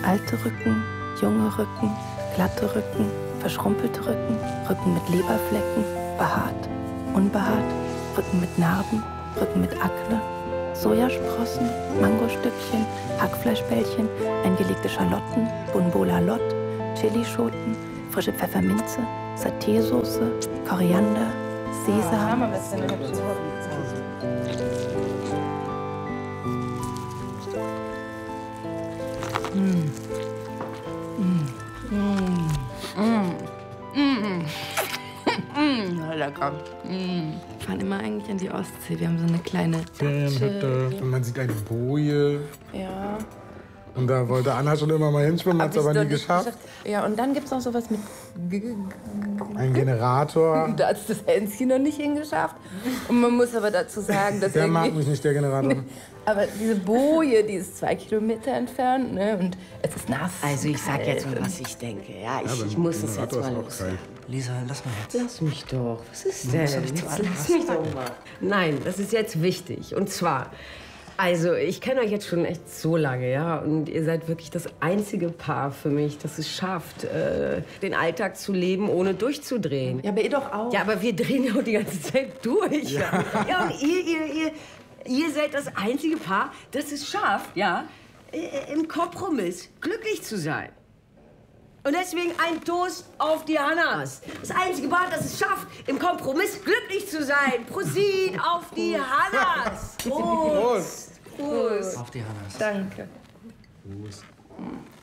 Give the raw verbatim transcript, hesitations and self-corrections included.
Alte Rücken, junge Rücken, glatte Rücken, verschrumpelte Rücken, Rücken mit Leberflecken, behaart, unbehaart, Rücken mit Narben, Rücken mit Akne, Sojasprossen, Mangostückchen, Hackfleischbällchen, eingelegte Schalotten, Bunbola Lott, Chilischoten, frische Pfefferminze, Saté-Soße, Koriander, Sesam. Mm. Mm. Mm. Mm. Mm. Lecker. Mm. Wir fahren immer eigentlich an die Ostsee. Wir haben so eine kleine Ferienhütte. Und man sieht eine Boje. Ja. Und da wollte Anna schon immer mal hinschwimmen, hat es aber nie geschafft. geschafft. Ja, und dann gibt es noch sowas mit... Ein Generator. Da hat es das Hänschen noch nicht hingeschafft. Und man muss aber dazu sagen, dass der mag mich nicht, der Generator. Aber diese Boje, die ist zwei Kilometer entfernt, ne? Und es ist nass. Also ich sag jetzt mal, was ich denke. Ja, ich, Ja, ich muss es jetzt mal los. Lisa, lass mal jetzt. Lass mich doch. Was ist Du denn? musst doch nicht zu Jetzt allem lass was mich doch mal. Nein, das ist jetzt wichtig. Und zwar, also ich kenne euch jetzt schon echt so lange, ja. Und ihr seid wirklich das einzige Paar für mich, das es schafft, äh, den Alltag zu leben, ohne durchzudrehen. Ja, aber ihr doch auch. Ja, aber wir drehen ja auch die ganze Zeit durch. Ja, ja und ihr, ihr, ihr, ihr seid das einzige Paar, das es schafft, ja, äh, im Kompromiss glücklich zu sein. Und deswegen ein Toast auf die Hannas. Das einzige Paar, das es schafft, im Kompromiss glücklich zu sein. Prosit auf die Hannas. Prost. Prost. Auf die Hannas. Danke. Prost.